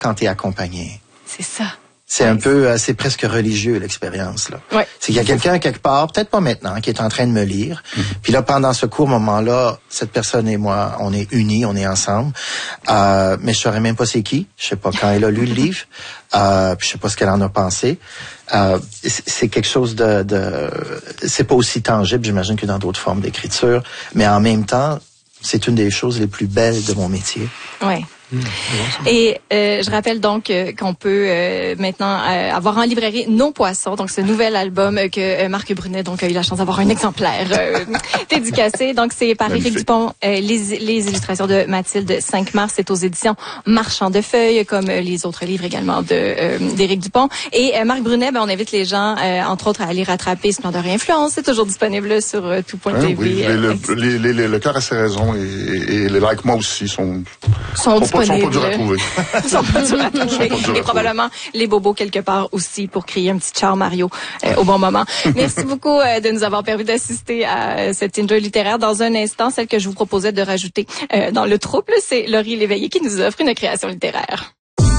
quand t'es accompagné. C'est ça. C'est un peu, c'est presque religieux, l'expérience, là. Ouais. C'est qu'il y a quelqu'un quelque part, peut-être pas maintenant, qui est en train de me lire. Puis là, pendant ce court moment-là, cette personne et moi, on est unis, on est ensemble. Mais je saurais même pas c'est qui. Je sais pas quand elle a lu le livre. Puis je sais pas ce qu'elle en a pensé. C'est quelque chose c'est pas aussi tangible, j'imagine, que dans d'autres formes d'écriture. Mais en même temps, c'est une des choses les plus belles de mon métier. Ouais. Et je rappelle donc qu'on peut maintenant avoir en librairie Nos Poissons, donc ce nouvel album que Marc Brunet donc a eu la chance d'avoir un exemplaire dédicacé. Donc c'est par Éric Dupont, les illustrations de Mathilde 5 mars, c'est aux éditions Marchand de Feuilles, comme les autres livres également d'Éric Dupont. Et Marc Brunet, on invite les gens entre autres à aller rattraper Splendeur et Influence, c'est toujours disponible sur tout.tv. Oui, le cœur a ses raisons et les likes moi aussi sont pas durs à trouver. Sont pas durs à trouver. Et probablement les bobos quelque part aussi pour créer un petit char Mario au bon moment. Merci beaucoup de nous avoir permis d'assister à cette Enjoy littéraire. Dans un instant, celle que je vous proposais de rajouter dans le trouble, c'est Laurie Léveillé qui nous offre une création littéraire.